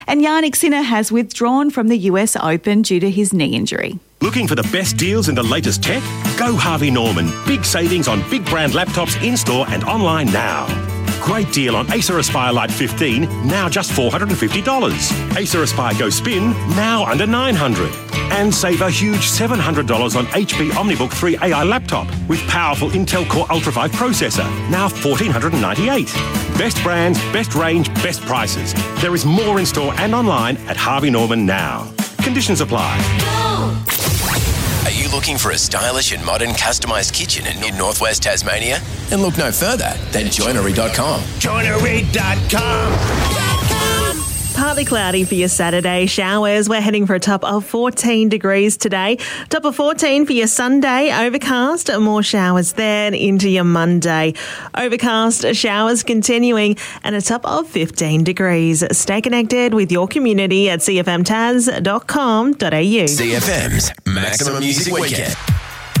And Yannick Sinner has withdrawn from the US Open due to his knee injury. Looking for the best deals in the latest tech? Go Harvey Norman. Big savings on big brand laptops in-store and online now. Great deal on Acer Aspire Lite 15, now just $450. Acer Aspire Go Spin, now under $900. And save a huge $700 on HP OmniBook 3 AI laptop with powerful Intel Core Ultra 5 processor, now $1,498. Best brands, best range, best prices. There is more in store and online at Harvey Norman now. Conditions apply. Are you looking for a stylish and modern customised kitchen in northwest Tasmania? Then look no further than joinery.com. Joinery.com. Partly cloudy for your Saturday. Showers. We're heading for a top of 14 degrees today. Top of 14 for your Sunday. Overcast. More showers then into your Monday. Overcast, showers continuing, and a top of 15 degrees. Stay connected with your community at cfmtaz.com.au. CFM's Maximum Music Weekend.